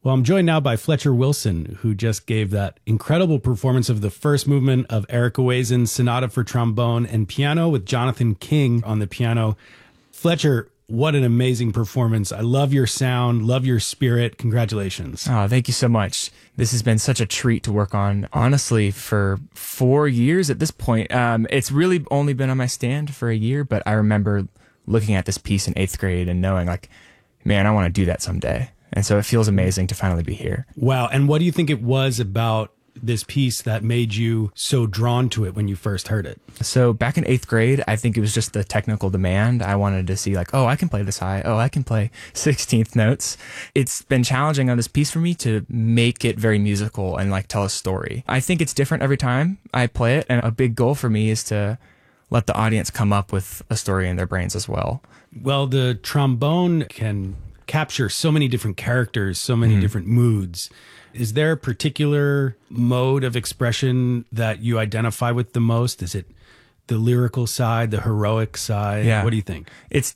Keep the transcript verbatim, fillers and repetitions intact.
Well, I'm joined now by Fletcher Wilson, who just gave that incredible performance of the first movement of Eric Oazen's Sonata for Trombone and Piano with Jonathan King on the piano. Fletcher, what an amazing performance. I love your sound, love your spirit. Congratulations. Oh, thank you so much. This has been such a treat to work on, honestly, for four years at this point. Um, it's really only been on my stand for a year, but I remember looking at this piece in eighth grade and knowing, like, man, I want to do that someday. And so it feels amazing to finally be here. Wow. And what do you think it was about this piece that made you so drawn to it when you first heard it? So back in eighth grade, I think it was just the technical demand. I wanted to see, like, oh, I can play this high. Oh, I can play sixteenth notes. It's been challenging on this piece for me to make it very musical and, like, tell a story. I think it's different every time I play it. And a big goal for me is to let the audience come up with a story in their brains as well. Well, the trombone can capture so many different characters, so many mm-hmm. different moods. Is there a particular mode of expression that you identify with the most? Is it the lyrical side, the heroic side? Yeah. What do you think? It's